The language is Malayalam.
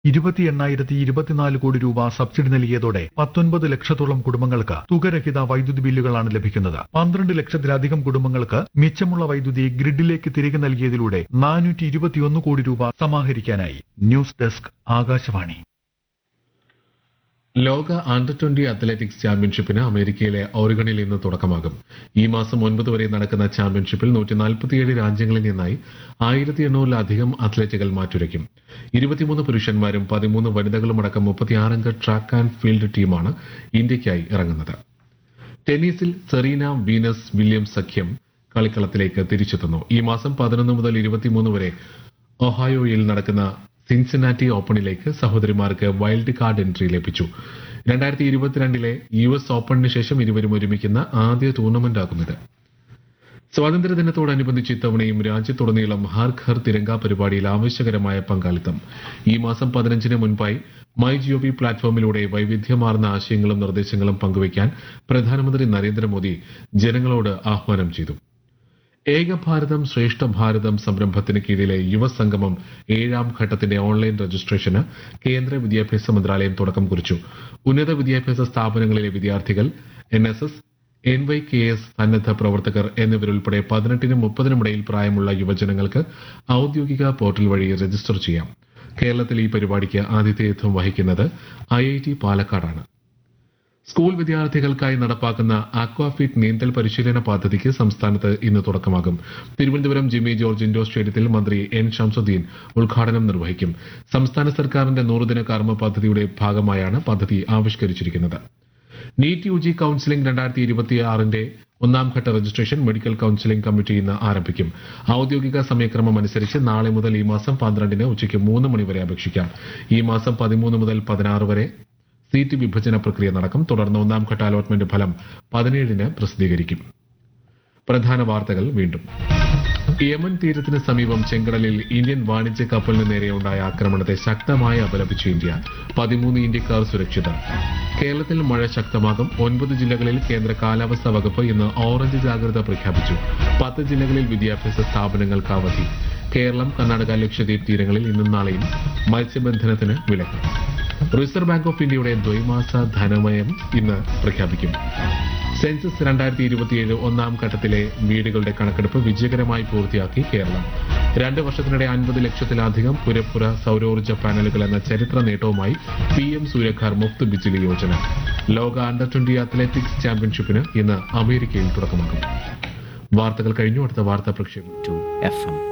28,024 കോടി രൂപ സബ്സിഡി നൽകിയതോടെ 19 ലക്ഷത്തോളം കുടുംബങ്ങൾക്ക് തുകരഹിത വൈദ്യുതി ബില്ലുകളാണ് ലഭിക്കുന്നത്. 12 ലക്ഷത്തിലധികം കുടുംബങ്ങൾക്ക് മിച്ചമുള്ള വൈദ്യുതി ഗ്രിഡിലേക്ക് തിരികെ നൽകിയതിലൂടെ 421 കോടി രൂപ സമാഹരിക്കാനായി. News desk Akashvani. ലോക അണ്ടർ 20 അത്ലറ്റിക്സ് ചാമ്പ്യൻഷിപ്പിന് അമേരിക്കയിലെ ഓറിഗണിൽ ഇന്ന് തുടക്കമാകും. ഈ മാസം 9 വരെ നടക്കുന്ന ചാമ്പ്യൻഷിപ്പിൽ 147 രാജ്യങ്ങളിൽ നിന്നായി 1800-ലധികം അത്ലറ്റുകൾ മാറ്റുരയ്ക്കും. 23 പുരുഷന്മാരും 13 വനിതകളുമടക്കം 36 അംഗ ട്രാക്ക് ആൻഡ് ഫീൽഡ് ടീമാണ് ഇന്ത്യയ്ക്കായി ഇറങ്ങുന്നത്. ടെന്നീസിൽ സെറീന വീനസ് വില്യംസ് സഖ്യം കളിക്കളത്തിലേക്ക് തിരിച്ചെത്തുന്നു. ഈ മാസം 11 മുതൽ 23 വരെ ഒഹായോയിൽ നടക്കുന്ന സിൻസിനാറ്റി ഓപ്പണിലേക്ക് സഹോദരിമാർക്ക് വൈൽഡ് കാർഡ് എൻട്രി ലഭിച്ചു. 2022 US ഓപ്പണിന് ശേഷം ഇരുവരും ഒരുമിക്കുന്ന ആദ്യ ടൂർണമെന്റാകുന്നത്. സ്വാതന്ത്ര്യദിനത്തോടനുബന്ധിച്ച് ഇത്തവണയും രാജ്യത്തുടനീളം ഹർ ഘർ തിരങ്ക പരിപാടിയിൽ ആവശ്യകരമായ പങ്കാളിത്തം. ഈ മാസം 15-ന് മുൻപായി മൈ ജിഒവി പ്ലാറ്റ്ഫോമിലൂടെ വൈവിധ്യമാർന്ന ആശയങ്ങളും നിർദ്ദേശങ്ങളും പങ്കുവയ്ക്കാൻ പ്രധാനമന്ത്രി നരേന്ദ്രമോദി ജനങ്ങളോട് ആഹ്വാനം ചെയ്തു. ഏക ഭാരതം ശ്രേഷ്ഠ ഭാരതം സംരംഭത്തിന് കീഴിലെ യുവസംഗമം 7ാം ഘട്ടത്തിന്റെ ഓൺലൈൻ രജിസ്ട്രേഷന് കേന്ദ്ര വിദ്യാഭ്യാസ മന്ത്രാലയം തുടക്കം കുറിച്ചു. ഉന്നത വിദ്യാഭ്യാസ സ്ഥാപനങ്ങളിലെ വിദ്യാർത്ഥികൾ, NSS, NYKS സന്നദ്ധ പ്രവർത്തകർ എന്നിവരുൾപ്പെടെ 18-നും 30-നും ഇടയിൽ പ്രായമുള്ള യുവജനങ്ങൾക്ക് ഔദ്യോഗിക പോർട്ടൽ വഴി രജിസ്റ്റർ ചെയ്യാം. കേരളത്തിൽ ഈ പരിപാടിക്ക് ആതിഥേയത്വം വഹിക്കുന്നത് IIT പാലക്കാടാണ്. സ്കൂൾ വിദ്യാർത്ഥികൾക്കായി നടപ്പാക്കുന്ന അക്വാഫിറ്റ് നീന്തൽ പരിശീലന പദ്ധതിക്ക് സംസ്ഥാനത്ത് ഇന്ന് തുടക്കമാകും. തിരുവനന്തപുരം ജിമ്മി ജോർജ് ഇൻഡോർ സ്റ്റേഡിയത്തിൽ മന്ത്രി N ശംസുദ്ദീൻ ഉദ്ഘാടനം നിർവഹിക്കും. സംസ്ഥാന സർക്കാരിന്റെ 100-ദിന കർമ്മ പദ്ധതിയുടെ ഭാഗമായാണ് പദ്ധതി ആവിഷ്കരിച്ചിരിക്കുന്നത്. നീറ്റ് UG കൌൺസിലിംഗ് 2026ന്റെ 1ാം ഘട്ട രജിസ്ട്രേഷൻ മെഡിക്കൽ കൌൺസിലിംഗ് കമ്മിറ്റി ഇന്ന് ആരംഭിക്കും. ഔദ്യോഗിക സമയക്രമം അനുസരിച്ച് നാളെ മുതൽ ഈ മാസം 12-ന് ഉച്ചയ്ക്ക് 3 മണി വരെ അപേക്ഷിക്കാം. ഈ മാസം 13 മുതൽ 16 വരെ സീറ്റ് വിഭജന പ്രക്രിയ നടക്കും. തുടർന്ന് 1ാം ഘട്ട അലോട്ട്മെന്റ് ഫലം 17-ന് പ്രസിദ്ധീകരിക്കും. പ്രധാന വാർത്തകൾ വീണ്ടും. യമൻ തീരത്തിന് സമീപം ചെങ്കടലിൽ ഇന്ത്യൻ വാണിജ്യ കപ്പലിന് നേരെയുണ്ടായ ആക്രമണത്തെ ശക്തമായി അപലപിച്ചു ഇന്ത്യ. 13 ഇന്ത്യക്കാർ സുരക്ഷിതർ. കേരളത്തിൽ മഴ ശക്തമാകും. 9 ജില്ലകളിൽ കേന്ദ്ര കാലാവസ്ഥാ വകുപ്പ് ഇന്ന് ഓറഞ്ച് ജാഗ്രത പ്രഖ്യാപിച്ചു. 10 ജില്ലകളിൽ വിദ്യാഭ്യാസ സ്ഥാപനങ്ങൾക്ക് അവധി. കേരളം, കർണാടക, ലക്ഷദ്വീപ് തീരങ്ങളിൽ ഇന്നും നാളെയും മത്സ്യബന്ധനത്തിന് വിലക്ക്. റിസർവ് ബാങ്ക് ഓഫ് ഇന്ത്യയുടെ ദ്വൈമാസ ധനനയം ഇന്ന് പ്രഖ്യാപിക്കും. സെൻസസ് 2027 1ാം ഘട്ടത്തിലെ വീടുകളുടെ കണക്കെടുപ്പ് വിജയകരമായി പൂർത്തിയാക്കി കേരളം. 2 വർഷത്തിനിടെ 50 ലക്ഷത്തിലധികം പുരപ്പുര സൌരോർജ്ജ പാനലുകൾ എന്ന ചരിത്ര നേട്ടവുമായി PM സൂര്യഘർ മുഫ്ത് ബിജ്ലി യോജന. ലോക അണ്ടർ 20 അത്ലറ്റിക്സ് ചാമ്പ്യൻഷിപ്പിന് ഇന്ന് അമേരിക്കയിൽ തുടക്കമാകും. വാർത്തകൾ കഴിഞ്ഞു. അടുത്ത വാർത്താ പ്രക്ഷേപണം.